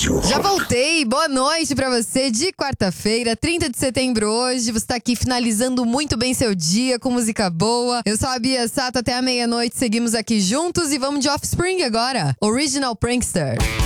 rádio. Já voltei, boa noite pra você de quarta-feira, 30 de setembro hoje. Você tá aqui finalizando muito bem seu dia com música boa. Eu sou a Bia Sato, até a meia-noite seguimos aqui juntos e vamos de Offspring agora. Original Prankster.